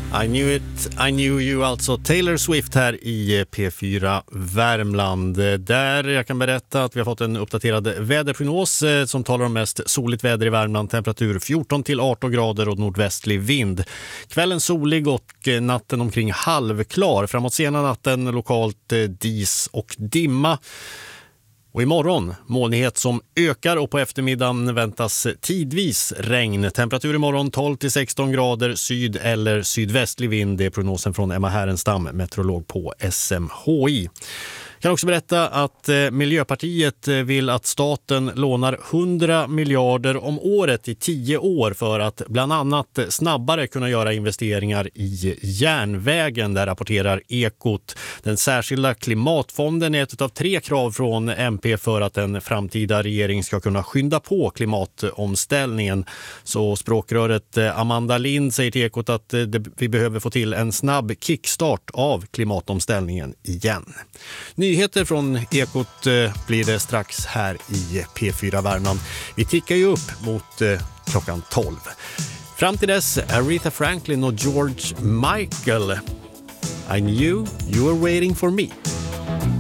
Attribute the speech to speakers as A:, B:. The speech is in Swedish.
A: I knew it, I knew you, alltså Taylor Swift här i P4 Värmland. Där jag kan berätta att vi har fått en uppdaterad väderprognos som talar om mest soligt väder i Värmland. Temperatur 14 till 18 grader och nordvästlig vind. Kvällen solig och natten omkring halvklar. Framåt sena natten lokalt dis och dimma. Och imorgon molnighet som ökar och på eftermiddagen väntas tidvis regn. Temperatur imorgon 12 till 16 grader, syd- eller sydvästlig vind. Det är prognosen från Emma Härenstam, meteorolog på SMHI. Jag kan också berätta att Miljöpartiet vill att staten lånar 100 miljarder om året i 10 år för att bland annat snabbare kunna göra investeringar i järnvägen. Där rapporterar Ekot. Den särskilda klimatfonden är ett av 3 krav från MP för att en framtida regering ska kunna skynda på klimatomställningen. Så språkröret Amanda Lind säger till Ekot att vi behöver få till en snabb kickstart av klimatomställningen igen. Nyheter från Ekot blir det strax här i P4 Värmland. Vi tickar ju upp mot klockan 12. Fram till dess Aretha Franklin och George Michael. I knew you were waiting for me.